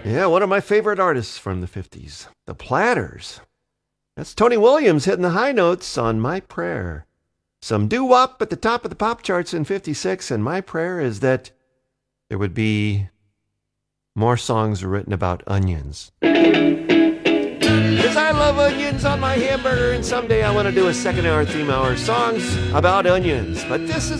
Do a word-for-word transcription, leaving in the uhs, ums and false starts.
Yeah, one of my favorite artists from the fifties, the Platters. That's Tony Williams hitting the high notes on My Prayer. Some doo-wop at the top of the pop charts in fifty-six, and my prayer is that there would be more songs written about onions. Because I love onions on my hamburger, and someday I want to do a second hour, theme hour songs about onions. But this is